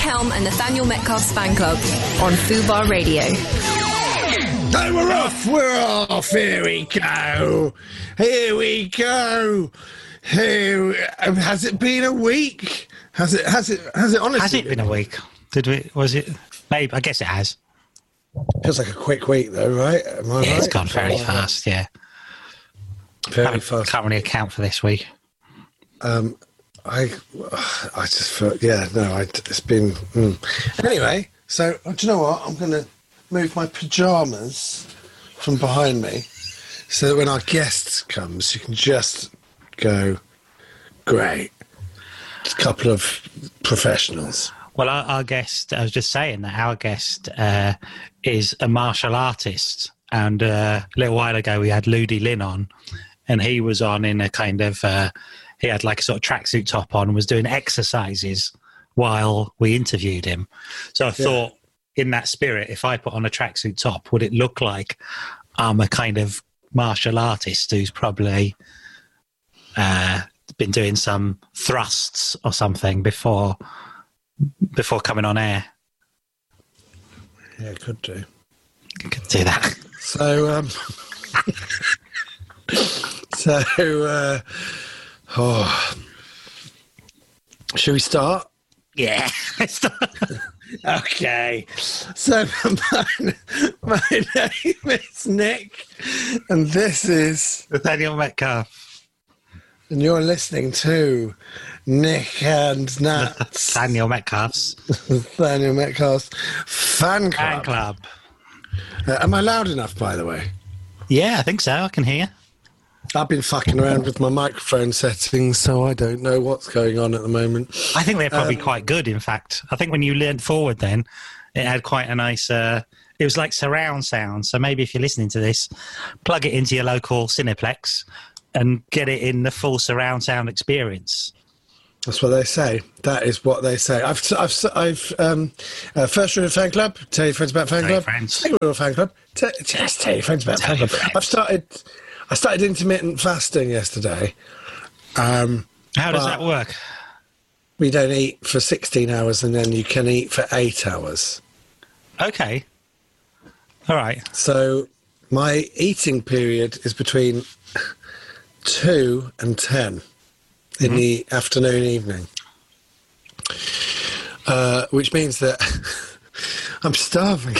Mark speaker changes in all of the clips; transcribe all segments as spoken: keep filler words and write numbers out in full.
Speaker 1: Helm and Nathaniel Metcalf's fan club on Fubar Radio.
Speaker 2: Hey, we're off, we're off, here we go, here we go, here, um, has it been a week? Has it, has it, has it honestly
Speaker 3: Has it been a week? Did we, was it, maybe, I guess it has.
Speaker 2: Feels like a quick week though, right? Am I
Speaker 3: Yeah,
Speaker 2: right?
Speaker 3: it's gone very fast, yeah.
Speaker 2: Very
Speaker 3: Can't,
Speaker 2: fast.
Speaker 3: can't really account for this week.
Speaker 2: Um, I, I just felt, yeah, no, I, it's been, mm. Anyway, so, do you know what, I'm going to move my pyjamas from behind me so that when our guest comes, you can just go, great. A couple of professionals.
Speaker 3: Well, our, our guest, I was just saying that our guest uh, is a martial artist. And uh, a little while ago, we had Ludi Lin on, and he was on in a kind of, uh, he had like a sort of tracksuit top on and was doing exercises while we interviewed him. So I yeah. thought, in that spirit, if I put on a tracksuit top, would it look like I'm a kind of martial artist who's probably uh, been doing some thrusts or something before before coming on air?
Speaker 2: Yeah, could do.
Speaker 3: Could do that.
Speaker 2: So, um, so, uh, oh, should we start?
Speaker 3: Yeah.
Speaker 2: Okay, so my, my name is Nick, and this is
Speaker 3: Nathaniel Metcalf,
Speaker 2: and you're listening to Nick and Nat's
Speaker 3: Nathaniel Metcalf's
Speaker 2: Nathaniel Metcalf's fan club.
Speaker 3: Fan club.
Speaker 2: Uh, am I loud enough, by the way?
Speaker 3: Yeah, I think so. I can hear.
Speaker 2: I've been fucking around with my microphone settings, so I don't know what's going on at the moment.
Speaker 3: I think they're probably
Speaker 2: um,
Speaker 3: quite good, in fact. I think when you leaned forward then, it had quite a nice... Uh, it was like surround sound, so maybe if you're listening to this, plug it into your local Cineplex and get it in the full surround sound experience.
Speaker 2: That's what they say. That is what they say. I've, I've, I've, um, uh, first rule of fan club. Tell your friends about fan
Speaker 3: Tell
Speaker 2: club.
Speaker 3: your friends.
Speaker 2: Second rule of fan club. T- just tell your friends about
Speaker 3: Tell
Speaker 2: fan
Speaker 3: your
Speaker 2: club.
Speaker 3: friends.
Speaker 2: I've started. I started intermittent fasting yesterday. Um,
Speaker 3: How does that work?
Speaker 2: We don't eat for sixteen hours, and then you can eat for eight hours.
Speaker 3: Okay. All right.
Speaker 2: So my eating period is between two and ten. In mm-hmm. the afternoon, evening, uh, which means that I'm starving.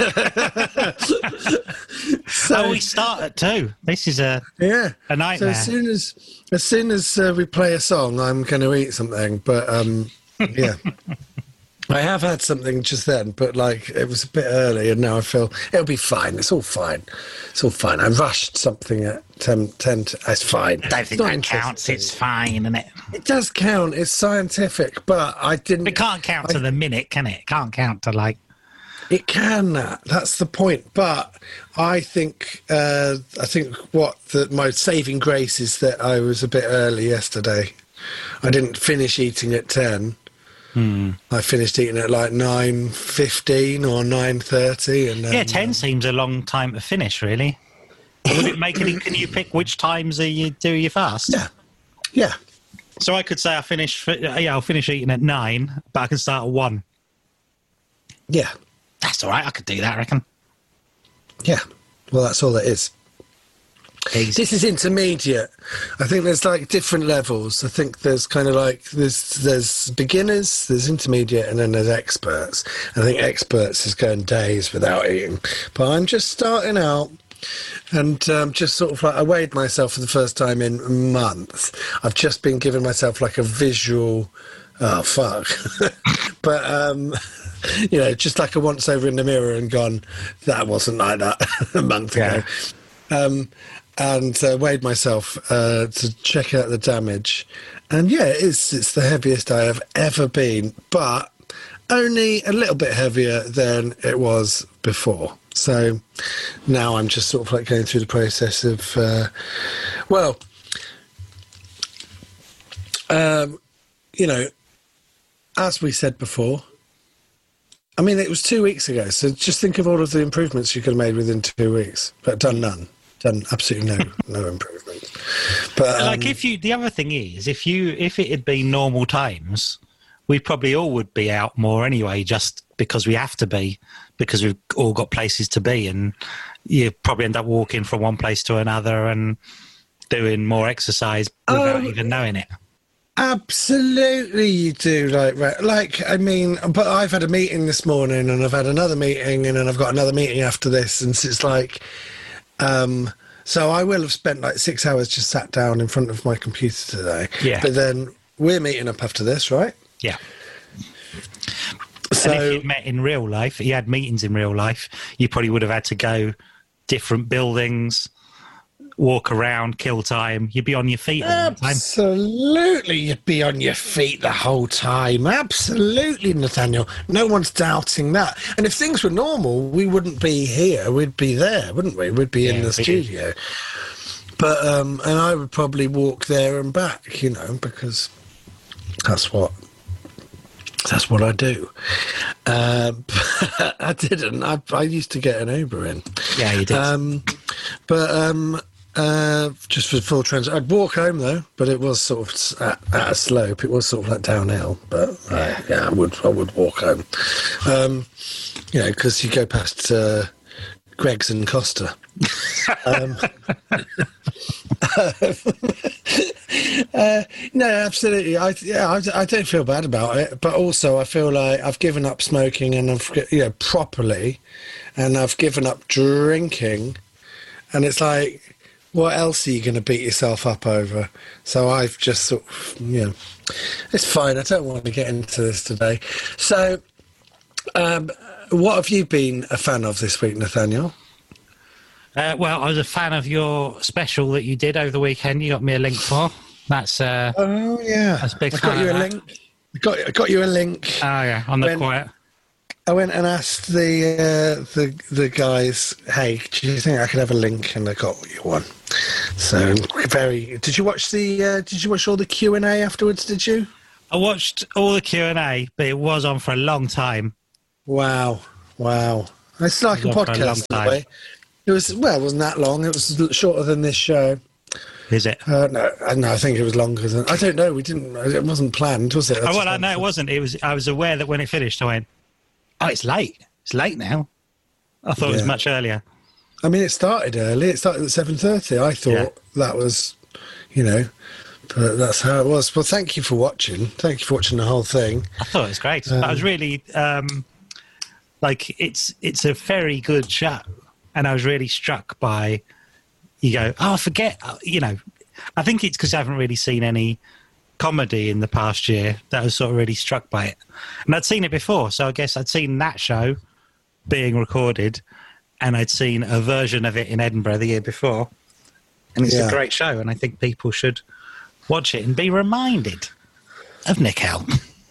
Speaker 3: so oh, we start at two. This is a
Speaker 2: yeah
Speaker 3: a nightmare.
Speaker 2: So as soon as as soon as uh, we play a song, I'm going to eat something. But um, yeah, I have had something just then, but like it was a bit early, and now I feel it'll be fine. It's all fine. It's all fine. I rushed something at ten. ten to, it's fine.
Speaker 3: I don't think that counts. It's fine, isn't it?
Speaker 2: It does count. It's scientific, but I didn't.
Speaker 3: It can't count
Speaker 2: I,
Speaker 3: to the minute, can it? It can't count to like.
Speaker 2: It can. That. That's the point. But I think. Uh, I think what the, my saving grace is that I was a bit early yesterday. I didn't finish eating at ten.
Speaker 3: Hmm.
Speaker 2: I finished eating at like nine fifteen or nine thirty, and then,
Speaker 3: yeah, ten um, seems a long time to finish. Really, would it make any? Can you pick which times are you do you fast?
Speaker 2: Yeah, yeah.
Speaker 3: So I could say I finish. Yeah, I'll finish eating at nine, but I can start at one.
Speaker 2: Yeah,
Speaker 3: that's all right. I could do that. I reckon.
Speaker 2: Yeah, well, that's all it is.
Speaker 3: Easy.
Speaker 2: This is intermediate. I think there's like different levels. I think there's kind of like there's there's beginners, there's intermediate, and then there's experts. I think experts is going days without eating, but I'm just starting out, and um, just sort of like I weighed myself for the first time in months. I've just been giving myself like a visual. Oh fuck! But um, you know, just like a once over in the mirror and gone. That wasn't like that a month
Speaker 3: yeah.
Speaker 2: ago. Um, and uh, weighed myself uh, to check out the damage. And yeah, it's it's the heaviest I have ever been, but only a little bit heavier than it was before. So now I'm just sort of like going through the process of, uh, well, um, you know, as we said before, I mean, it was two weeks ago, so just think of all of the improvements you could have made within two weeks, but done none. Done absolutely no no improvement. But um,
Speaker 3: like if you, the other thing is, if you, if it had been normal times, we probably all would be out more anyway, just because we have to be, because we've all got places to be, and you probably end up walking from one place to another and doing more exercise without
Speaker 2: Oh,
Speaker 3: even knowing it.
Speaker 2: Absolutely, you do. Like, right, like I mean, but I've had a meeting this morning, and I've had another meeting, and then I've got another meeting after this, and it's like, um, so I will have spent like six hours just sat down in front of my computer today.
Speaker 3: Yeah.
Speaker 2: But then we're meeting up after this, right?
Speaker 3: Yeah.
Speaker 2: So
Speaker 3: And if you met in real life, you had meetings in real life, you probably would have had to go different buildings, walk around, kill time. You'd be on your feet all the time.
Speaker 2: absolutely, you'd be on your feet the whole time. Absolutely, Nathaniel. No one's doubting that. And if things were normal, we wouldn't be here. We'd be there, wouldn't we? We'd be in
Speaker 3: Yeah,
Speaker 2: the
Speaker 3: we
Speaker 2: studio. But um, and I would probably walk there and back, you know, because that's what that's what I do. Uh, but I didn't. I, I used to get an Uber in.
Speaker 3: Yeah, you did.
Speaker 2: Um, but um, uh, just for full trans, I'd walk home though. But it was sort of at, at a slope. It was sort of like downhill. But uh, yeah, I would I would walk home. Um, you know, because you go past uh, Greg's and Costa. um, uh, no, absolutely. I yeah, I, I don't feel bad about it, but also I feel like I've given up smoking and I've you know properly, and I've given up drinking, and it's like, what else are you going to beat yourself up over? So I've just sort of you know, it's fine. I don't want to get into this today. So, um, what have you been a fan of this week, Nathaniel?
Speaker 3: Uh, well, I was a fan of your special that you did over the weekend. You got me a link for. That's uh,
Speaker 2: Oh yeah,
Speaker 3: That's a big
Speaker 2: I
Speaker 3: fan
Speaker 2: got you
Speaker 3: of
Speaker 2: a
Speaker 3: that.
Speaker 2: link. I got I got you a link.
Speaker 3: oh yeah, on the
Speaker 2: When-
Speaker 3: quiet.
Speaker 2: I went and asked the uh, the the guys, "Hey, do you think I could have a link?" And I got you one. So very. Did you watch the? Uh, did you watch all the Q and A afterwards? Did you?
Speaker 3: I watched all the Q and A, but it was on for a long time.
Speaker 2: Wow, wow. It's like a
Speaker 3: It was on for a long
Speaker 2: podcast in a
Speaker 3: time.
Speaker 2: way. It was well, it wasn't that long. It was shorter than this show.
Speaker 3: Is it?
Speaker 2: Uh, no, uh, no, I think it was longer than. I don't know. We didn't. It wasn't planned, was it?
Speaker 3: Oh, well, I know it wasn't. It was. I was aware that when it finished, I went, "Oh, it's late. It's late now." I thought it was
Speaker 2: Yeah.
Speaker 3: much earlier.
Speaker 2: I mean, it started early. It started at seven thirty. I thought
Speaker 3: Yeah.
Speaker 2: that was, you know, but that's how it was. Well, thank you for watching. Thank you for watching the whole thing.
Speaker 3: I thought it was great. I was really um, like, it's it's a very good show, and I was really struck by. You go, oh, I forget. You know, I think it's because I haven't really seen any comedy in the past year that I was sort of really struck by it, and I'd seen it before, so I guess I'd seen that show being recorded, and I'd seen a version of it in Edinburgh the year before, and it's
Speaker 2: Yeah.
Speaker 3: a great show, and I think people should watch it and be reminded of Nick Helm.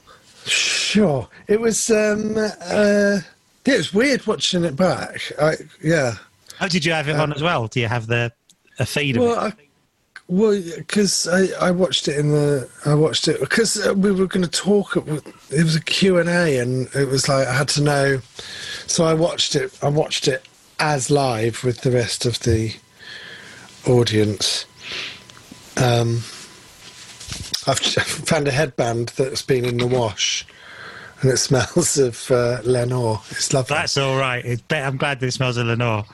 Speaker 2: Sure. It was. Um, uh, yeah, it was weird watching it back. I yeah.
Speaker 3: Oh, did you have it on as well? Do you have the a feed of
Speaker 2: Well,
Speaker 3: it?
Speaker 2: I, well, because I, I watched it in the I watched it because we were going to talk. It was a Q and A, and it was like I had to know. So I watched it. I watched it as live with the rest of the audience. Um, I've found a headband that's been in the wash, and it smells of uh, Lenore. It's lovely.
Speaker 3: That's all right. It's be- I'm glad that it smells of Lenore.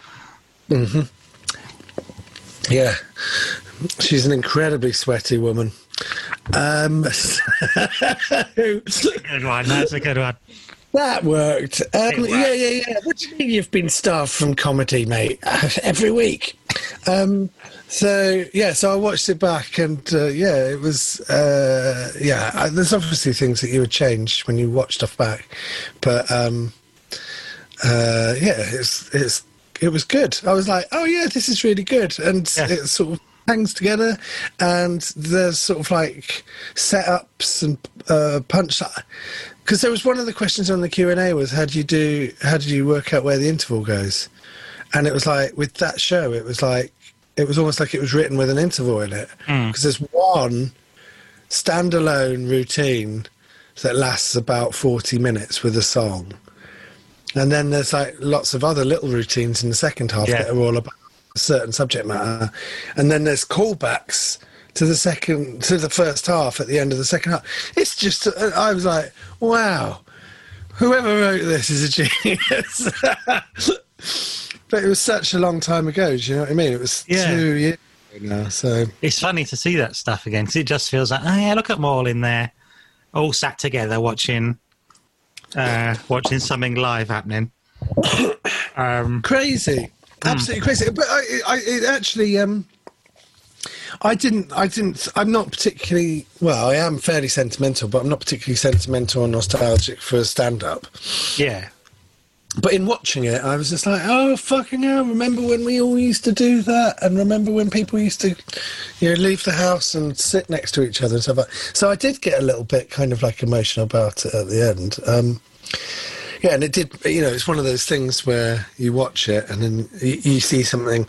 Speaker 2: Yeah, she's an incredibly sweaty woman. Um,
Speaker 3: Good one. That's a good one.
Speaker 2: that worked. Um,
Speaker 3: It worked.
Speaker 2: Yeah, yeah, yeah. What do you mean you've been starved from comedy, mate? Every week. Um, so yeah, so I watched it back, and uh, yeah, it was uh, yeah. I, there's obviously things that you would change when you watch stuff back, but um, uh, yeah, it's it's it was good. I was like, oh yeah, this is really good, and
Speaker 3: Yeah.
Speaker 2: it sort of hangs together, and there's sort of like setups and uh, punch. Because there was one of the questions on the Q and A was how do you do how do you work out where the interval goes, and it was like with that show, it was like it was almost like it was written with an interval in it because there's one standalone routine that lasts about forty minutes with a song. And then there's like lots of other little routines in the second half
Speaker 3: Yeah.
Speaker 2: that are all about a certain subject matter. And then there's callbacks to the second, to the first half at the end of the second half. It's just, I was like, wow, whoever wrote this is a genius. But it was such a long time ago, do you know what I mean? It was
Speaker 3: Yeah.
Speaker 2: two years ago now, so...
Speaker 3: It's funny to see that stuff again, because it just feels like, oh yeah, look at them all in there, all sat together watching uh, watching something live happening. Um,
Speaker 2: Crazy. Absolutely crazy. But I, I it actually... Um, I didn't, I didn't, I'm not particularly, well, I am fairly sentimental, but I'm not particularly sentimental or nostalgic for stand-up.
Speaker 3: yeah.
Speaker 2: But in watching it, I was just like, oh, fucking hell, remember when we all used to do that? And remember when people used to, you know, leave the house and sit next to each other and stuff like that. So I did get a little bit kind of like emotional about it at the end. Um, yeah, and it did, you know, it's one of those things where you watch it and then you, you see something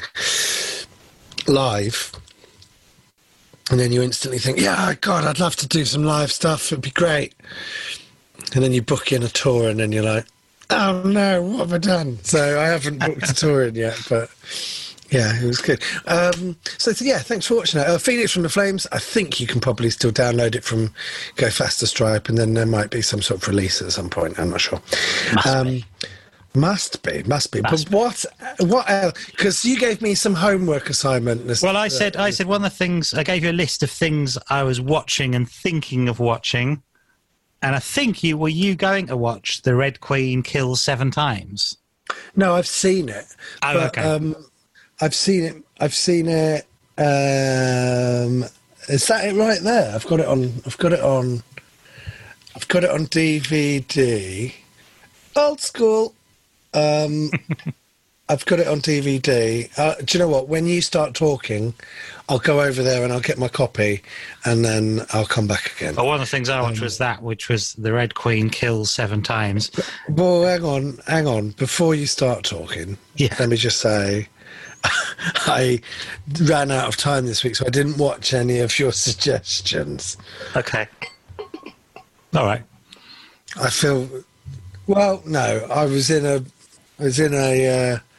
Speaker 2: live and then you instantly think, yeah, God, I'd love to do some live stuff. It'd be great. And then you book in a tour and then you're like, oh no, what have I done? So I haven't booked a tour in yet, but yeah, it was good. Um, so, so yeah, thanks for watching that. Uh, Phoenix from the Flames, I think you can probably still download it from Go Faster Stripe, and then there might be some sort of release at some point. I'm not sure.
Speaker 3: Must
Speaker 2: um,
Speaker 3: be.
Speaker 2: Must be, must be.
Speaker 3: Must
Speaker 2: but what, what else? Because you gave me some homework assignment. This,
Speaker 3: Well, I said, I said one of the things, I gave you a list of things I was watching and thinking of watching. And I think you were you going to watch The Red Queen kill seven times?
Speaker 2: No, I've seen it.
Speaker 3: Oh,
Speaker 2: but,
Speaker 3: okay.
Speaker 2: Um, I've seen it. I've seen it. Um, is that it right there? I've got it on. I've got it on. I've got it on D V D. Old school. Um, I've got it on D V D. Uh, do you know what? When you start talking, I'll go over there and I'll get my copy, and then I'll come back again.
Speaker 3: Well, one of the things I watched was that, which was The Red Queen kills seven times.
Speaker 2: Well, hang on, hang on. Before you start talking,
Speaker 3: Yeah.
Speaker 2: let me just say, I ran out of time this week, so I didn't watch any of your suggestions.
Speaker 3: Okay. All right.
Speaker 2: I feel, well, no, I was in a, I was in a, uh,